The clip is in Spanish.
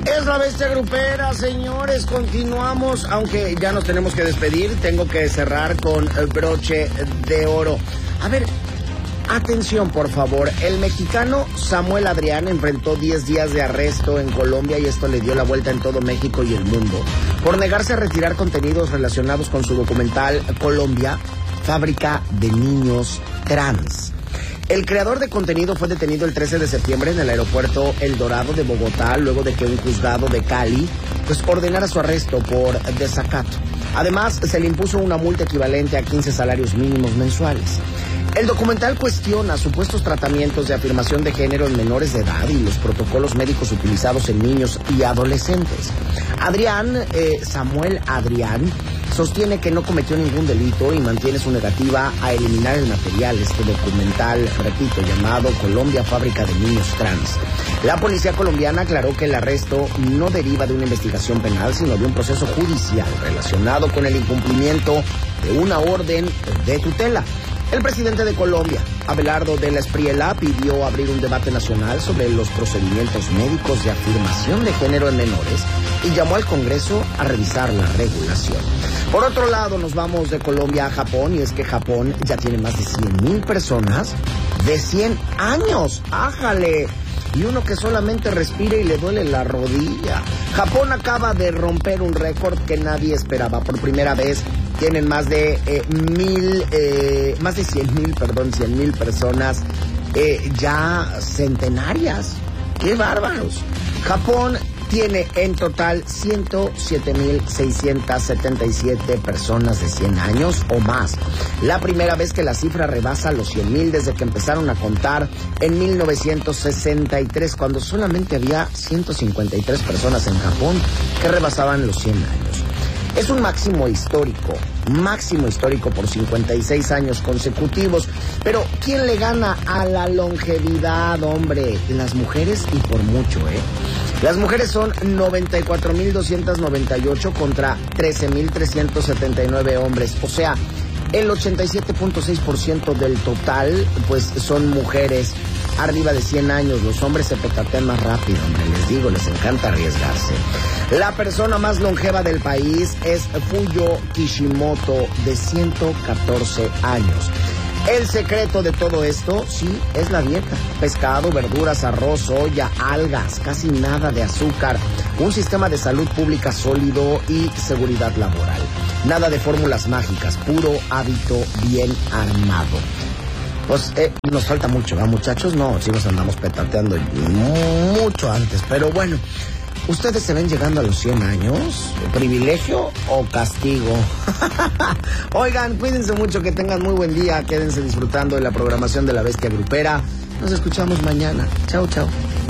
Es la bestia grupera, señores. Continuamos, aunque ya nos tenemos que despedir. Tengo que cerrar con broche de oro. A ver, atención, por favor. El mexicano Samuel Adrián enfrentó 10 días de arresto en Colombia y esto le dio la vuelta en todo México y el mundo por negarse a retirar contenidos relacionados con su documental Colombia, Fábrica de Niños Trans. El creador de contenido fue detenido el 13 de septiembre en el aeropuerto El Dorado de Bogotá, luego de que un juzgado de Cali ordenara su arresto por desacato. Además, se le impuso una multa equivalente a 15 salarios mínimos mensuales. El documental cuestiona supuestos tratamientos de afirmación de género en menores de edad y los protocolos médicos utilizados en niños y adolescentes. Samuel Adrián, sostiene que no cometió ningún delito y mantiene su negativa a eliminar el material. Este documental, repito, llamado Colombia, Fábrica de Niños Trans. La policía colombiana aclaró que el arresto no deriva de una investigación penal, sino de un proceso judicial relacionado con el incumplimiento de una orden de tutela. El presidente de Colombia, Abelardo de la Espriella, pidió abrir un debate nacional sobre los procedimientos médicos de afirmación de género en menores y llamó al Congreso a revisar la regulación. Por otro lado, nos vamos de Colombia a Japón, y es que Japón ya tiene más de 100,000 personas de 100 años. ¡Ájale! Y uno que solamente respira y le duele la rodilla. Japón acaba de romper un récord que nadie esperaba. Por primera vez tienen más de 100,000 personas ya centenarias. ¡Qué bárbaros! Japón tiene en total 107,677 personas de 100 años o más. La primera vez que la cifra rebasa los 100,000 desde que empezaron a contar en 1963, cuando solamente había 153 personas en Japón que rebasaban los 100 años. Es un máximo histórico por 56 años consecutivos. Pero ¿quién le gana a la longevidad, hombre? Las mujeres, y por mucho, Las mujeres son 94,298 contra 13,379 hombres. O sea, el 87.6% del total, pues, son mujeres arriba de 100 años. Los hombres se petatean más rápido, hombre, les digo, les encanta arriesgarse. La persona más longeva del país es Fuyo Kishimoto, de 114 años. El secreto de todo esto, sí, es la dieta. Pescado, verduras, arroz, soya, algas, casi nada de azúcar, un sistema de salud pública sólido y seguridad laboral. Nada de fórmulas mágicas, puro hábito bien armado. Pues nos falta mucho, ¿verdad, muchachos? No, sí nos andamos petateando mucho antes, pero bueno. ¿Ustedes se ven llegando a los 100 años? ¿Privilegio o castigo? Oigan, cuídense mucho, que tengan muy buen día. Quédense disfrutando de la programación de La Bestia Grupera. Nos escuchamos mañana. Chao, chao.